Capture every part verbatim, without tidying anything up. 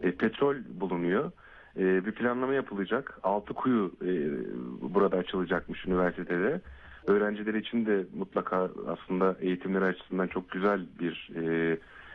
e, petrol bulunuyor. E, bir planlama yapılacak. Altı kuyu e, burada açılacakmış üniversitede. Öğrenciler için de mutlaka aslında eğitimleri açısından çok güzel bir e,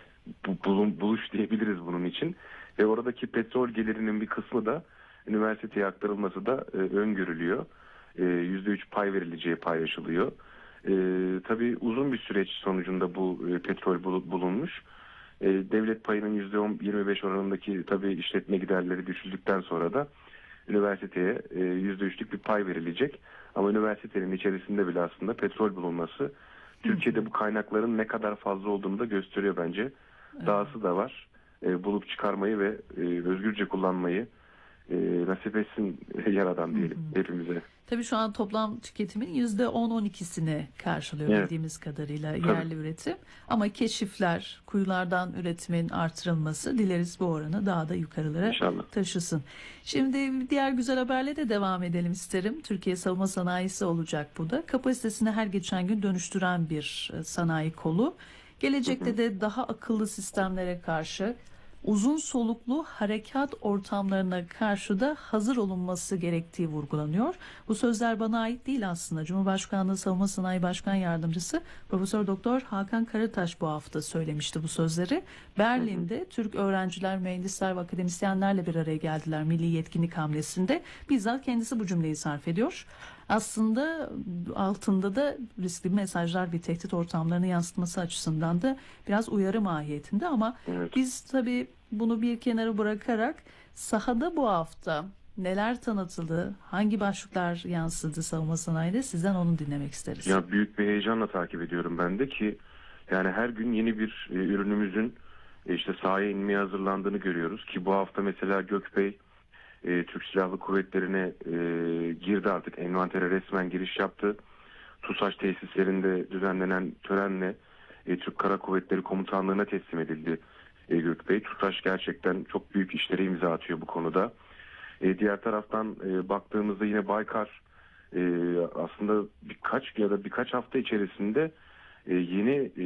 bulun, buluş diyebiliriz bunun için. Ve oradaki petrol gelirinin bir kısmı da üniversiteye aktarılması da e, öngörülüyor. E, yüzde üç pay verileceği paylaşılıyor. E, tabii uzun bir süreç sonucunda bu e, petrol bulunmuş. E, devlet payının yüzde on yirmi beş oranındaki tabii işletme giderleri düşüldükten sonra da üniversiteye e, yüzde üçlük bir pay verilecek. Ama üniversitenin içerisinde bile aslında petrol bulunması Türkiye'de bu kaynakların ne kadar fazla olduğunu da gösteriyor bence. Evet. Dahası da var. E, bulup çıkarmayı ve e, özgürce kullanmayı e, nasip etsin Yaradan diyelim hı hı. hepimize. Tabii şu an toplam tüketimin yüzde on on ikisini karşılıyor evet. bildiğimiz kadarıyla yerli Tabii. üretim. Ama keşifler, kuyulardan üretimin artırılması dileriz bu oranı daha da yukarılara İnşallah. taşısın. Şimdi diğer güzel haberle de devam edelim isterim. Türkiye savunma sanayisi olacak bu da. Kapasitesini her geçen gün dönüştüren bir sanayi kolu. Gelecekte hı hı. de daha akıllı sistemlere karşı uzun soluklu harekat ortamlarına karşı da hazır olunması gerektiği vurgulanıyor. Bu sözler bana ait değil aslında. Cumhurbaşkanlığı Savunma Sanayi Başkan Yardımcısı Profesör Doktor Hakan Karataş bu hafta söylemişti bu sözleri. Berlin'de Türk öğrenciler, mühendisler ve akademisyenlerle bir araya geldiler milli yetkinlik hamlesinde. Bizzat kendisi bu cümleyi sarf ediyor. Aslında altında da riskli mesajlar ve tehdit ortamlarını yansıtması açısından da biraz uyarı mahiyetinde ama evet. biz tabii bunu bir kenara bırakarak sahada bu hafta neler tanıtıldı, hangi başlıklar yansıdı savunma sanayide sizden onu dinlemek isteriz. Ya büyük bir heyecanla takip ediyorum ben de ki yani her gün yeni bir e, ürünümüzün e, işte sahaya inmeye hazırlandığını görüyoruz ki bu hafta mesela Gökbey e, Türk Silahlı Kuvvetleri'ne e, girdi artık envantere resmen giriş yaptı. TUSAŞ tesislerinde düzenlenen törenle e, Türk Kara Kuvvetleri Komutanlığı'na teslim edildi e, Gökbey. TUSAŞ gerçekten çok büyük işlere imza atıyor bu konuda. E, diğer taraftan e, baktığımızda yine Baykar e, aslında birkaç ya da birkaç hafta içerisinde e, yeni e,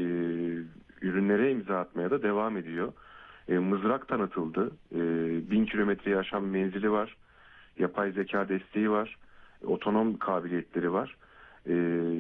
ürünlere imza atmaya da devam ediyor. E, mızrak tanıtıldı. E, bin kilometreyi aşan bir menzili var. Yapay zeka desteği var. E, otonom kabiliyetleri var. E,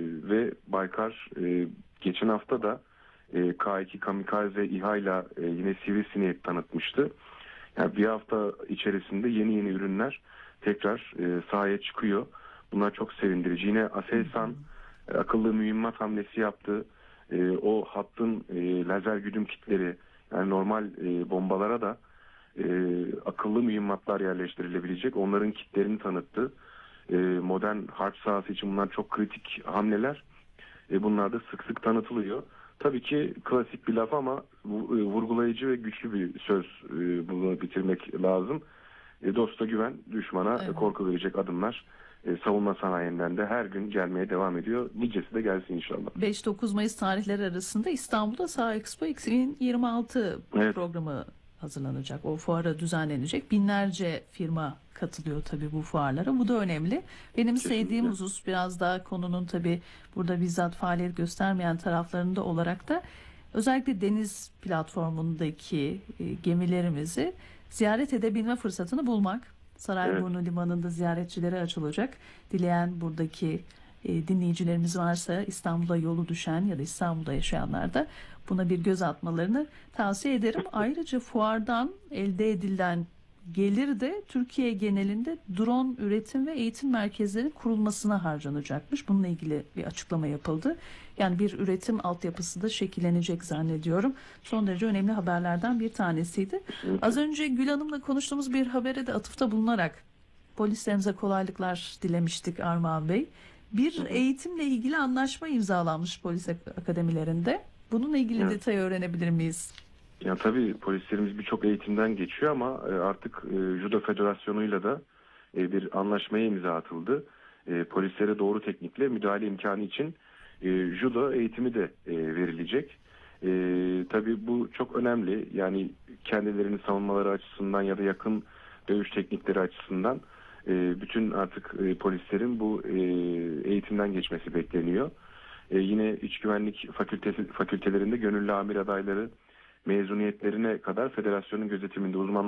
ve Baykar e, geçen hafta da e, K iki Kamikaze İHA ile e, yine Sivrisineği tanıtmıştı. Yani bir hafta içerisinde yeni yeni ürünler tekrar e, sahaya çıkıyor. Bunlar çok sevindirici. Yine Aselsan e, akıllı mühimmat hamlesi yaptı. E, o hattın e, lazer güdüm kitleri yani normal e, bombalara da e, akıllı mühimmatlar yerleştirilebilecek. Onların kitlerini tanıttı. E, modern harp sahası için bunlar çok kritik hamleler. E, bunlar da sık sık tanıtılıyor. Tabii ki klasik bir laf ama vurgulayıcı ve güçlü bir söz e, bunu bitirmek lazım. E, dosta güven, düşmana evet. korku verecek adımlar e, savunma sanayinden de her gün gelmeye devam ediyor. Nicesi de gelsin inşallah. beş dokuz Mayıs tarihleri arasında İstanbul'da Saha Expo iki bin yirmi altı evet. programı hazırlanacak. O fuara düzenlenecek. Binlerce firma katılıyor tabii bu fuarlara. Bu da önemli. Benim Kesinlikle. sevdiğim husus biraz daha konunun tabii burada bizzat faaliyet göstermeyen taraflarında olarak da özellikle deniz platformundaki e, gemilerimizi ziyaret edebilme fırsatını bulmak. Sarayburnu evet. Limanı'nda ziyaretçilere açılacak. Dileyen buradaki e, dinleyicilerimiz varsa İstanbul'a yolu düşen ya da İstanbul'da yaşayanlar da buna bir göz atmalarını tavsiye ederim. Ayrıca fuardan elde edilen gelir de Türkiye genelinde drone üretim ve eğitim merkezlerinin kurulmasına harcanacakmış. Bununla ilgili bir açıklama yapıldı. Yani bir üretim altyapısı da şekillenecek zannediyorum. Son derece önemli haberlerden bir tanesiydi. Az önce Gül Hanım'la konuştuğumuz bir habere de atıfta bulunarak polislerimize kolaylıklar dilemiştik Armağan Bey. Bir eğitimle ilgili anlaşma imzalanmış polis akademilerinde. Bununla ilgili evet. detayı öğrenebilir miyiz? Ya tabii polislerimiz birçok eğitimden geçiyor ama artık Judo Federasyonu'yla da bir anlaşmaya imza atıldı. Polislere doğru teknikle müdahale imkanı için Judo eğitimi de verilecek. Tabii bu çok önemli. Yani kendilerini savunmaları açısından ya da yakın dövüş teknikleri açısından bütün artık polislerin bu eğitimden geçmesi bekleniyor. Yine İç Güvenlik Fakültesi, fakültelerinde gönüllü amir adayları mezuniyetlerine kadar federasyonun gözetiminde uzman